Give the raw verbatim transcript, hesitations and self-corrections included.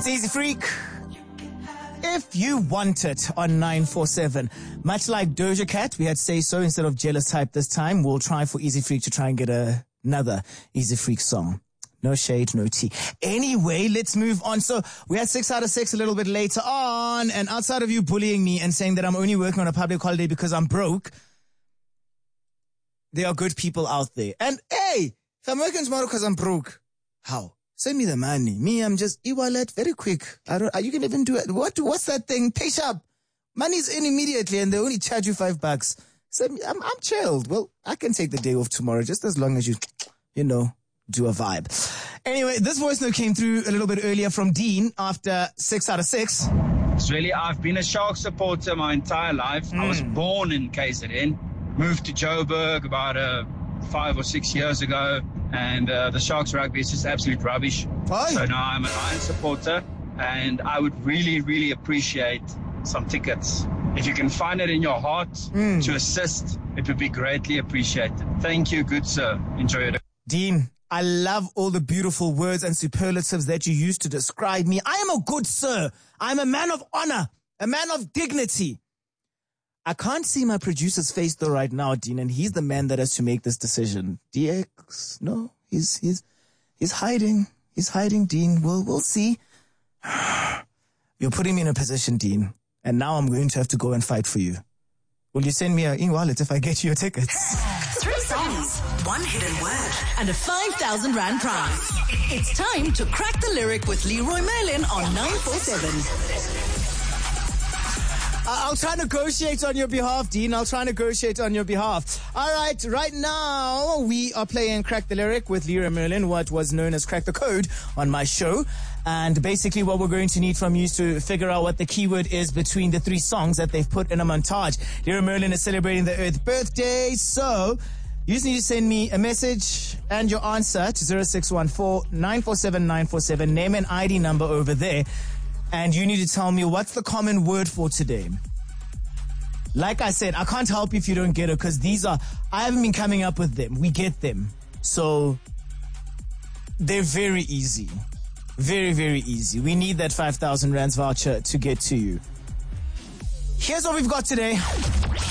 It's Easy Freak. If you want it on nine four seven, much like Doja Cat, we had Say So instead of Jealous Type this time. We'll try for Easy Freak to try and get a, another Easy Freak song. No shade, no tea. Anyway, let's move on. So we had six out of six a little bit later on, and outside of you bullying me and saying that I'm only working on a public holiday because I'm broke, there are good people out there. And hey, if I'm working tomorrow because I'm broke, how? Send me the money. Me, I'm just e-wallet very quick. I don't. You can even do it. What? What's that thing? Pay Shop. Money's in immediately, and they only charge you five bucks. So I'm, I'm chilled. Well, I can take the day off tomorrow, just as long as you, you know, do a vibe. Anyway, this voice note came through a little bit earlier from Dean after six out of six. It's really, I've been a Shark supporter my entire life. Mm. I was born in K Z N, moved to Joburg about uh, five or six years ago. And uh, the Sharks rugby is just absolute rubbish. Why? So now I'm an Lions supporter, and I would really, really appreciate some tickets. If you can find it in your heart mm. to assist, it would be greatly appreciated. Thank you, good sir. Enjoy it. Dean, I love all the beautiful words and superlatives that you use to describe me. I am a good sir. I'm a man of honor, a man of dignity. I can't see my producer's face though right now, Dean, and he's the man that has to make this decision. D X, no, he's he's he's hiding. He's hiding, Dean. We'll we'll see. You're putting me in a position, Dean, and now I'm going to have to go and fight for you. Will you send me an e-wallet if I get you your tickets? Three songs, one hidden word, and a five thousand rand prize. It's time to crack the lyric with Leroy Merlin on nine four seven. I'll try to negotiate on your behalf, Dean. I'll try to negotiate on your behalf. All right, right now we are playing Crack the Lyric with Leroy Merlin, what was known as Crack the Code on my show. And basically what we're going to need from you is to figure out what the keyword is between the three songs that they've put in a montage. Leroy Merlin is celebrating the Earth birthday, so you just need to send me a message and your answer to zero six one four, nine four seven, nine four seven. Name and I D number over there. And you need to tell me what's the common word for today. Like I said, I can't help you if you don't get it because these are, I haven't been coming up with them. We get them. So they're very easy. Very, very easy. We need that five thousand rands voucher to get to you. Here's what we've got today.